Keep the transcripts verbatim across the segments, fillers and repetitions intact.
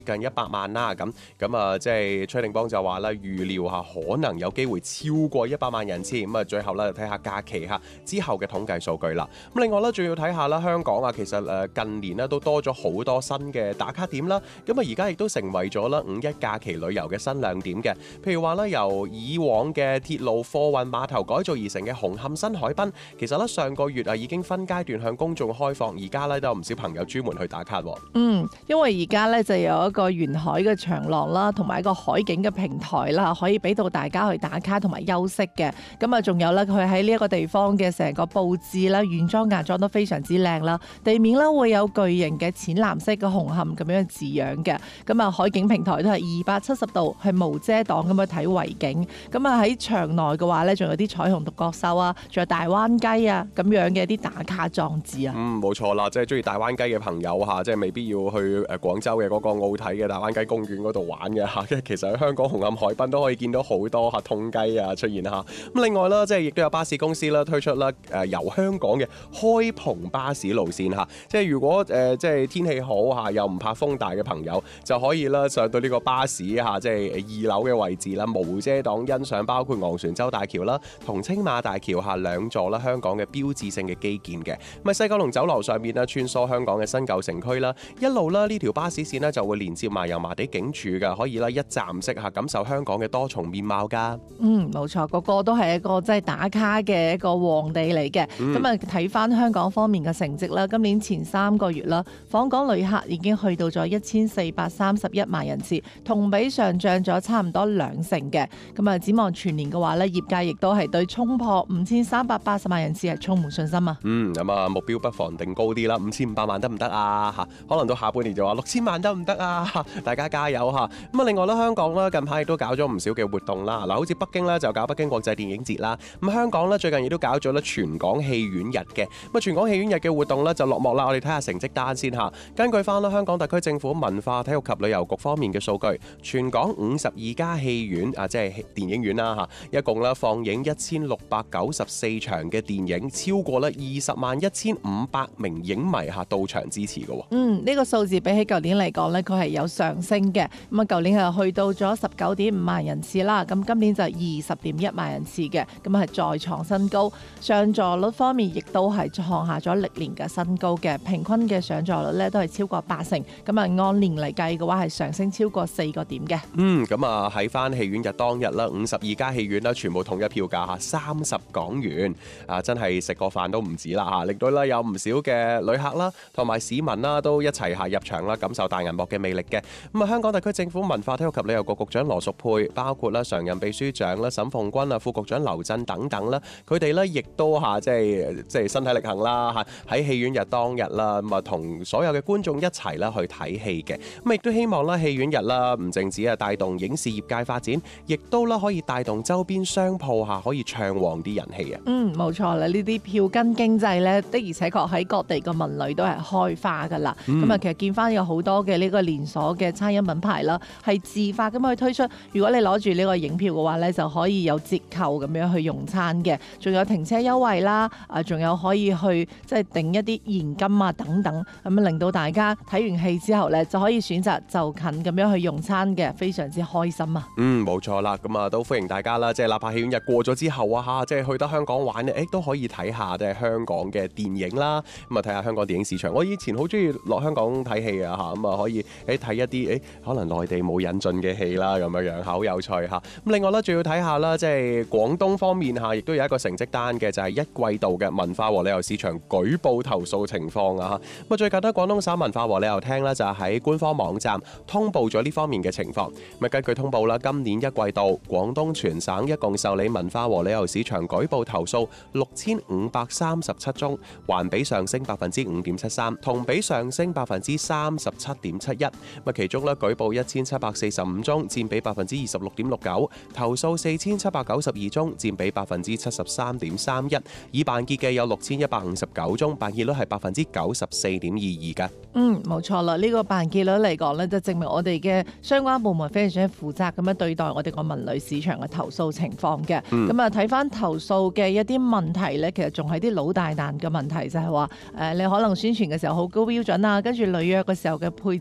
近一百萬啦，咁咁啊，即係崔定邦就話啦，預料下可能有機會超過一百萬人次，咁啊，最後咧就睇下假期嚇之後嘅統計數據啦。咁另外咧，仲要睇下啦，香港啊，其實誒近年咧都多咗好多新嘅打卡點啦，咁啊而家亦都成為咗啦五一假期旅遊嘅新亮點嘅。譬如話咧，由以往嘅鐵路貨運碼頭改造而成嘅紅磡新海濱，其實咧上個月啊已經分階段向公眾開放，而家咧都有唔少朋友專門去打卡喎。 嗯，因為而家咧就有一個沿海嘅長廊啦，同埋一個海景嘅平台啦，可以俾到大家去打卡同埋休息嘅。咁啊，仲有咧，佢喺呢一個地方嘅成個佈置啦，軟裝硬裝都非常之靚啦。地面咧會有巨型嘅淺藍色嘅紅磡咁樣字樣嘅。咁啊，海景平台都係二百七十度，係無遮擋咁去睇維景。咁啊喺場內嘅話咧，仲有啲彩虹獨角獸啊，仲有大灣雞啊咁樣嘅啲打卡裝置啊。 嗯，冇錯啦，即係中意大灣雞嘅朋友嚇，即係未必要去誒廣州嘅嗰個奧體嘅大灣雞公園嗰度玩嘅嚇，其實喺香港紅磡海濱都可以見到好多嚇痛雞啊出現嚇。咁另外啦，即係亦都有巴士公司啦推出啦誒由香港嘅開篷巴士路線嚇，即係如果誒、呃、即係天氣好嚇又唔怕風大嘅朋友，就可以啦上到呢個巴士嚇，即係二樓嘅位置啦，無遮擋欣賞包括昂船洲大橋啦同青馬大橋下兩座啦香港嘅標誌性嘅基建嘅。咁喺西九龍走廊上面啦穿梭香港嘅新舊城區啦，一路啦呢條巴士線呢就會連接埋油麻地警署嘅，可以啦一站式嚇感受香港嘅多重面貌㗎。 嗯，冇錯，個個都係一個即係打卡嘅一個旺地嚟嘅。咁啊睇翻香港方面嘅成績啦，今年前三個月啦，訪港旅客已經去到咗一千四百三十一萬人次，同比上漲咗差唔多兩成嘅。咁啊展望全年嘅話咧，業界亦都係對衝破五千三百八十萬人次係充滿信心啊。 嗯，咁啊目標不妨定高啲啦，五千五百萬得唔得啊？嚇，可能到下半年就話六千萬得唔得啊？大家加油嚇！咁啊，另外咧，香港咧近排亦都搞咗唔少嘅活動啦。嗱，好似北京咧就搞北京國際電影節啦。咁香港咧最近亦都搞咗咧全港戲院日嘅。咁啊，全港戲院日嘅活動咧就落幕啦。我哋睇下成績單先嚇。根據翻啦香港特區政府文化體育及旅遊局方面嘅數據，全港五十二家戲院啊，即係電影院啦嚇，一共咧放映一千六百九十四場嘅電影，超過咧二十萬一千五百名影迷嚇到場支持嘅喎。 嗯，呢、這個數字比起舊年嚟講咧，佢係有上升嘅。咁啊，舊年係去到咗十九點五萬人次啦，咁今年就二十點一萬人次嘅，咁係再創新高。上座率方面亦都係創下咗歷年嘅新高嘅，平均嘅上座率咧都係超過八成。咁啊，按年嚟計嘅話係上升超過四個點嘅。 嗯，咁啊喺翻戲院日當日啦，五十二家戲院啦，全部統一票價嚇三十港元，啊真係食個飯都唔止啦嚇，令到咧有唔少嘅旅客啦同埋市民啦都一齊下入場啦，感受大銀幕嘅魅力嘅。咁啊，香港特區政府文化體育及旅遊局局長羅淑佩，包括啦常任秘書長啦沈鳳君啊、副局長劉震等等啦，佢哋咧亦都嚇即係即係身體力行啦嚇，喺戲院日當日啦，咁啊同所有嘅觀眾一齊啦去睇戲嘅。咁亦都希望啦戲院日啦唔淨止係帶動影視業界發展，亦都啦可以帶動周邊商鋪嚇可以暢旺啲人氣啊。 嗯，冇錯啦，呢啲票根經濟咧的而且確喺各地嘅文旅都係開花噶啦。咁啊、嗯，其實見翻有好多嘅呢個連鎖嘅餐飲品牌啦，係自發咁去推出。如果你攞住呢個影票嘅話咧，就可以有折扣咁樣去用餐嘅，仲有停車優惠啦，啊，仲有可以去即係訂一啲現金啊等等，咁啊令到大家睇完戲之後咧就可以選擇就近咁樣去用餐嘅，非常之開心啊！ 嗯，冇錯啦，咁啊都歡迎大家啦，即係哪怕戲院日過咗之後啊嚇，即係去得香港玩咧，誒都可以睇下即係香港嘅電影啦，咁啊睇下香港電影市場。我以前好中意落香港睇戲啊嚇，咁啊可以誒睇一啲誒可能內地冇引進嘅戲啦，咁樣樣好有趣嚇。咁另外咧，仲要睇下啦，即係廣東方面嚇，亦都有一個成績單嘅，就係一季度嘅文化和旅遊市場舉報投訴情況啊嚇。咁啊最近咧，廣東省文化和旅遊廳咧就喺官方網站通報咗呢方面嘅情況。咁啊根據通報啦，今年一季度廣東全省一共受理文化和旅遊市場舉報投訴六千五百三十七宗，環比上升百分之五點七三，同比上升百分之三十七點七一。咁啊其中咧舉報一千七百四十五宗，佔比百分之二十六點六九；投訴四千七百九十二宗，佔比百分之七十三點三一。已辦結嘅有六千一百五十九宗，辦結率係百分之九十四點二二嘅。 嗯，冇錯啦，呢、這個辦結率嚟講咧，就證明我哋嘅相關部門非常之負責咁樣對待我哋個文旅市場嘅投訴情況嘅。咁啊睇翻投訴嘅一啲問題咧，其實仲係啲老大難嘅問題，就係話誒你可能宣傳嘅時候好高標準啊，跟住履約嘅時候嘅配置係相對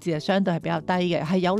度係比較低嘅，係有